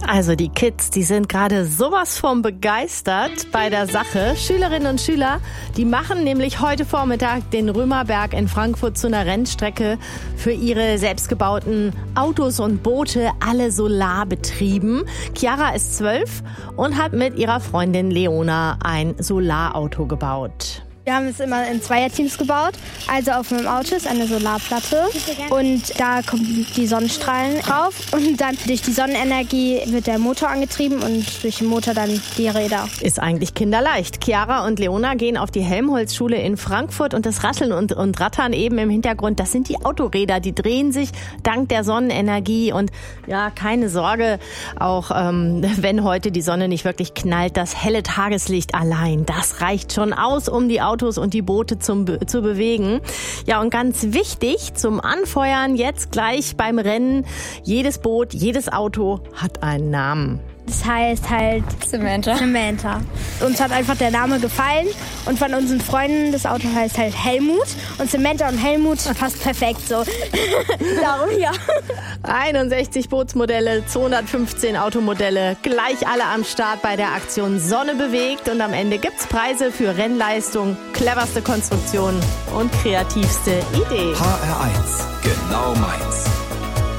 Also die Kids, die sind gerade sowas von begeistert bei der Sache. Schülerinnen und Schüler, die machen nämlich heute Vormittag den Römerberg in Frankfurt zu einer Rennstrecke für ihre selbstgebauten Autos und Boote, alle solarbetrieben. Chiara ist 12 und hat mit ihrer Freundin Leona ein Solarauto gebaut. Wir haben es immer in Zweierteams gebaut. Also auf meinem Auto ist eine Solarplatte und da kommen die Sonnenstrahlen drauf. Und dann durch die Sonnenenergie wird der Motor angetrieben und durch den Motor dann die Räder. Ist eigentlich kinderleicht. Chiara und Leona gehen auf die Helmholtz-Schule in Frankfurt und das Rascheln und Rattern eben im Hintergrund, das sind die Autoräder. Die drehen sich dank der Sonnenenergie und ja, keine Sorge, auch wenn heute die Sonne nicht wirklich knallt, das helle Tageslicht allein, das reicht schon aus, um die Autos und die Boote zu bewegen. Ja, und ganz wichtig zum Anfeuern jetzt gleich beim Rennen, jedes Boot, jedes Auto hat einen Namen. Das heißt halt Samantha. Uns hat einfach der Name gefallen und von unseren Freunden, das Auto heißt halt Helmut und Samantha und Helmut passt perfekt so. Darum ja. 61 Bootsmodelle, 215 Automodelle, gleich alle am Start bei der Aktion Sonne bewegt und am Ende gibt's Preise für Rennleistung, cleverste Konstruktion und kreativste Idee. HR1, genau meins.